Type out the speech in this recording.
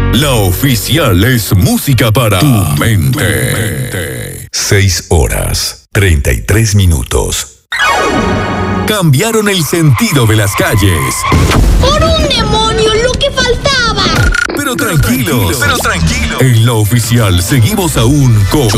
La oficial es música para tu mente. 6 horas, 33 minutos. Cambiaron el sentido de las calles. ¡Por un demonio, lo que faltaba! Pero tranquilos. En La Oficial seguimos aún con